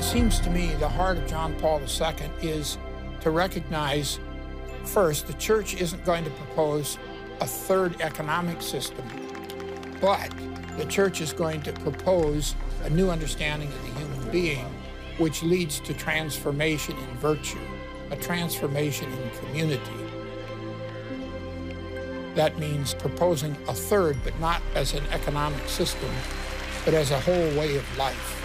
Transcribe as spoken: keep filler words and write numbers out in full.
It seems to me the heart of John Paul the Second is to recognize, first, the church isn't going to propose a third economic system, but the church is going to propose a new understanding of the human being, which leads to transformation in virtue, a transformation in community. That means proposing a third, but not as an economic system, but as a whole way of life.